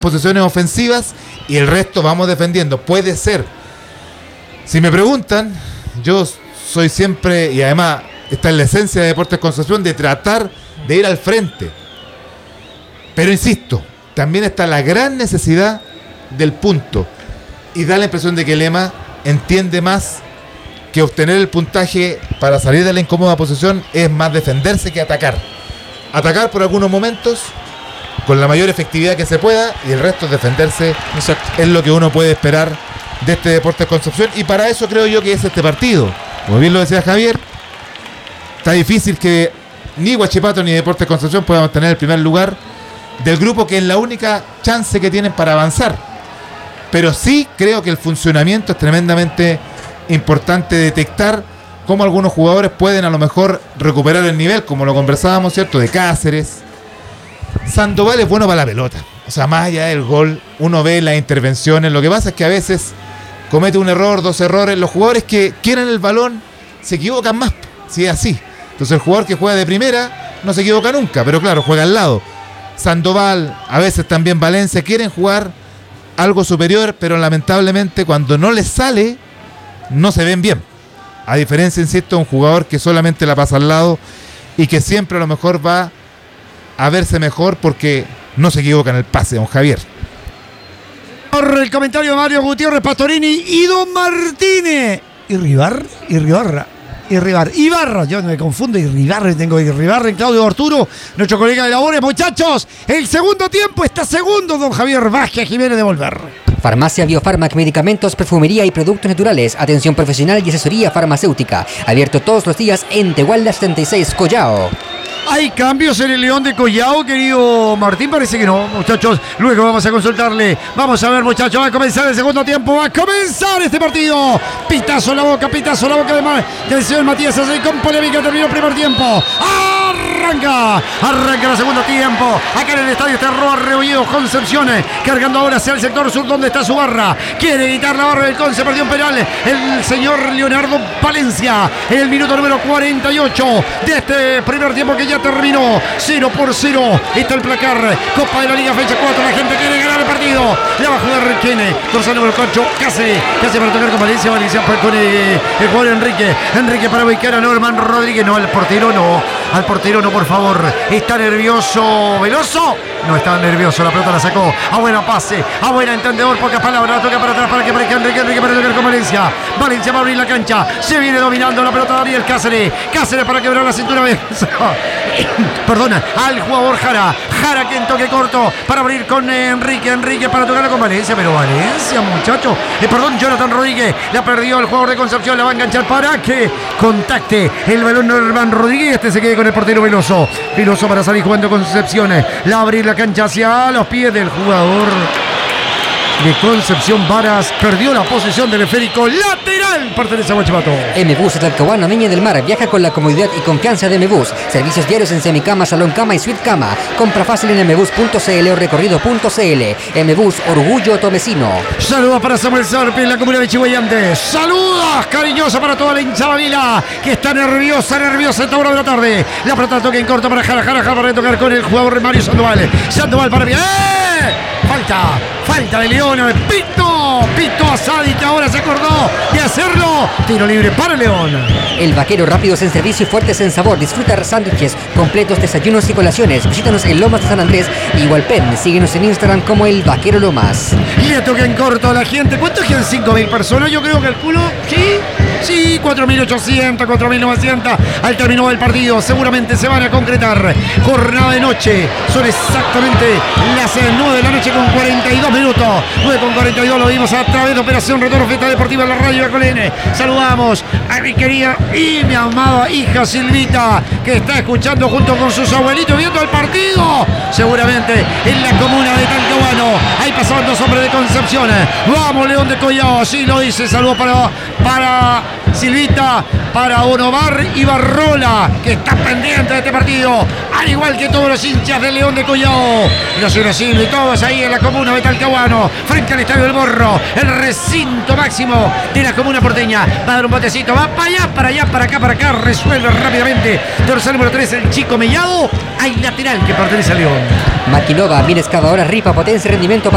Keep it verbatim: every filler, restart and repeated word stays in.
posiciones ofensivas y el resto vamos defendiendo. Puede ser. Si me preguntan, yo soy siempre, y además está en la esencia de Deportes Concepción, de tratar de ir al frente. Pero insisto, también está la gran necesidad del punto. Y da la impresión de que Lema entiende más que obtener el puntaje para salir de la incómoda posición es más defenderse que atacar. Atacar por algunos momentos con la mayor efectividad que se pueda y el resto es defenderse. Exacto. Es lo que uno puede esperar de este Deportes Concepción y para eso creo yo que es este partido. Como bien lo decía Javier, está difícil que ni Huachipato ni Deportes Concepción puedan obtener el primer lugar del grupo, que es la única chance que tienen para avanzar. Pero sí creo que el funcionamiento es tremendamente importante, detectar cómo algunos jugadores pueden a lo mejor recuperar el nivel, como lo conversábamos, ¿cierto? De Cáceres. Sandoval es bueno para la pelota. O sea, más allá del gol, uno ve las intervenciones. Lo que pasa es que a veces comete un error, dos errores. Los jugadores que quieren el balón se equivocan más, si es así. Entonces el jugador que juega de primera no se equivoca nunca, pero claro, juega al lado. Sandoval, a veces también Valencia, quieren jugar algo superior, pero lamentablemente cuando no les sale, no se ven bien. A diferencia, insisto, de un jugador que solamente la pasa al lado y que siempre a lo mejor va a verse mejor porque no se equivoca en el pase, don Javier. El comentario de Mario Gutiérrez Pastorini y don Martínez. ¿Y Ribar? ¿Y Ribarra? Y Ribar, Ibarra, yo me confundo, y Ribarra, tengo Ribarra en Claudio Arturo, nuestro colega de labores. Muchachos, el segundo tiempo está segundo, don Javier Vázquez Jiménez de Volver. Farmacia Biofarmac, medicamentos, perfumería y productos naturales, atención profesional y asesoría farmacéutica, abierto todos los días en Tehuala setenta y seis, Collao. ¿Hay cambios en el León de Collao, querido Martín? Parece que no, muchachos. Luego vamos a consultarle. Vamos a ver, muchachos. Va a comenzar el segundo tiempo. Va a comenzar este partido. Pitazo en la boca, pitazo en la boca de Ma- del señor Matías Así con polémica. Terminó el primer tiempo. Arranca. Arranca el segundo tiempo. Acá en el estadio está Roa Rebolledo Concepción. Cargando ahora hacia el sector sur donde está su barra. Quiere quitar la barra del Conce. Perdió un penal. El señor Leonardo Valencia. En el minuto número cuarenta y ocho de este primer tiempo que ya terminó. Cero por cero está el placar. Copa de la Liga fecha cuatro. La gente quiere ganar el partido. La va a jugar Kene. Dorsal número ocho. Casi. Casi para tocar con Valencia. Valencia con el, el jugador Enrique. Enrique para ubicar a Norman Rodríguez. No, al portero no. Al portero no, por favor. Está nervioso Veloso. No está nervioso. La pelota la sacó. A buena pase. A buena entendedor. Pocas palabras. La toca para atrás para que aparezca Enrique. Enrique para tocar con Valencia. Valencia va a abrir la cancha. Se viene dominando la pelota Daniel Cáceres. Cáceres para quebrar la cintura. Perdona, al jugador Jara. Jara que en toque corto para abrir con Enrique. Enrique para tocarla con Valencia. Pero Valencia, muchachos. Eh, perdón, Jonathan Rodríguez. La perdió el jugador de Concepción. La va a enganchar para que contacte el balón Norman Rodríguez. Este se quede con el portero Veloso. Veloso para salir jugando Concepción. La va a abrir la cancha hacia los pies del jugador de Concepción. Varas perdió la posición del esférico lateral. Pertenece a Huachipato. M-Bus Talcahuano, Viña del Mar. Viaja con la comodidad y confianza de M-Bus. Servicios diarios en semicama, salón cama y suite cama. Compra fácil en m bus punto c l o recorrido punto c l. M-Bus, orgullo tomecino. Saludos para Samuel Sarpi en la comuna de Chihuayante. Saludos cariñosa para toda la hinchada Vila, que está nerviosa, nerviosa esta hora de la tarde. La pelota toque en corto para Jara, Jara, Jara para tocar con el jugador Mario Sandoval. Sandoval para bien. Falta, falta de León. Pito, Pito Asadi, que ahora se acordó de hacerlo. Tiro libre para León. El Vaquero, rápidos en servicio y fuertes en sabor. Disfruta sándwiches, completos, desayunos y colaciones. Visítanos en Lomas de San Andrés y Hualpén. Síguenos en Instagram como El Vaquero Lomas. Le toca en corto a la gente. ¿Cuántos quedan? cinco mil personas. Yo creo que el culo, ¿sí? Sí, cuatro mil ochocientos, cuatro mil novecientos. Al término del partido seguramente se van a concretar. Jornada de noche. Son exactamente las nueve de la noche con cuarenta y dos minutos. nueve con cuarenta y dos lo vimos a través de Operación Retorno Fiesta Deportiva en la radio Yacolene. Saludamos a mi querida y mi amada hija Silvita, que está escuchando junto con sus abuelitos viendo el partido. Seguramente en la comuna de Talcahuano. Ahí pasaban dos hombres de Concepción. Vamos, León de Collao. Así lo dice. Saludos para, para Silvita, para Onovar y Barrola, que está pendiente de este partido, al igual que todos los hinchas de León de Collao. La señora Silvia y todos ahí en la comuna de Talcahuano, frente al Estadio del Morro, el recinto máximo de la comuna porteña. Va a dar un botecito, va para allá, para allá, para acá, para acá, resuelve rápidamente. Dorsal número tres, el Chico Mellado. Hay lateral que pertenece a León. Maquinova, mil excavadoras, ripa, potencia y rendimiento para